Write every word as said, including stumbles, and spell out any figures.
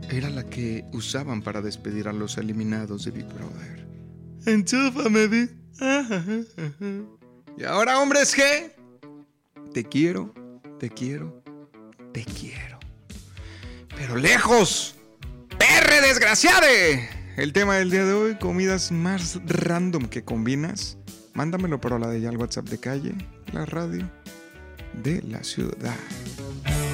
era la que usaban para despedir a los eliminados de Big Brother. Enchúfame, Big. Y ahora, hombres G, te quiero, te quiero, te quiero. Pero lejos, perre desgraciade. El tema del día de hoy, comidas más random que combinas. Mándamelo por la de ya al WhatsApp de calle, la radio de la ciudad.